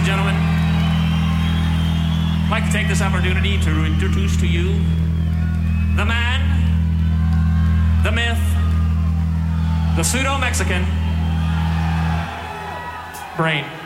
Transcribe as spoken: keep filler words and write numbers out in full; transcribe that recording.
and gentlemen, I'd like to take this opportunity to introduce to you the man, the myth, the pseudo-Mexican, Brain.